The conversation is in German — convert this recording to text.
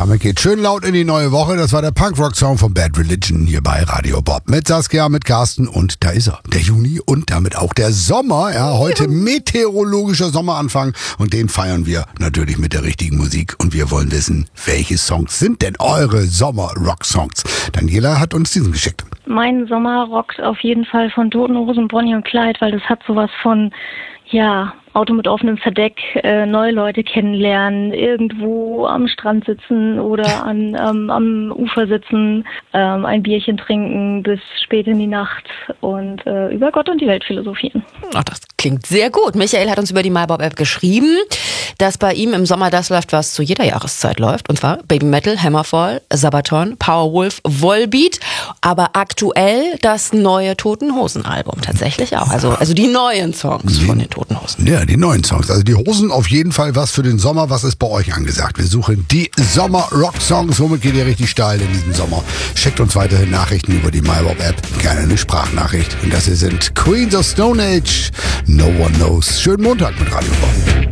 Damit geht schön laut in die neue Woche. Das war der Punkrock-Song von Bad Religion hier bei Radio Bob. Mit Saskia, mit Carsten und da ist er, der Juni und damit auch der Sommer. Ja, heute meteorologischer Sommeranfang und den feiern wir natürlich mit der richtigen Musik. Und wir wollen wissen, welche Songs sind denn eure Sommer-Rock-Songs? Daniela hat uns diesen geschickt. Mein Sommer rockt auf jeden Fall von Toten Hosen, Bonnie und Clyde, weil das hat sowas von, ja, Auto mit offenem Verdeck, neue Leute kennenlernen, irgendwo am Strand sitzen oder am Ufer sitzen, ein Bierchen trinken bis spät in die Nacht und über Gott und die Welt philosophieren. Ach, das klingt sehr gut. Michael hat uns über die MyBob-App geschrieben, dass bei ihm im Sommer das läuft, was zu jeder Jahreszeit läuft. Und zwar Baby Metal, Hammerfall, Sabaton, Powerwolf, Volbeat. Aber aktuell das neue Toten Hosen Album tatsächlich auch. Also die neuen Songs von den Toten Hosen. Ja, die neuen Songs. Also die Hosen auf jeden Fall was für den Sommer. Was ist bei euch angesagt? Wir suchen die Sommer-Rock-Songs. Womit geht ihr richtig steil in diesem Sommer? Schickt uns weiterhin Nachrichten über die MyBob-App. Gerne eine Sprachnachricht. Und das hier sind Queens of Stone Age. No One Knows. Schönen Montag mit Radio Bob.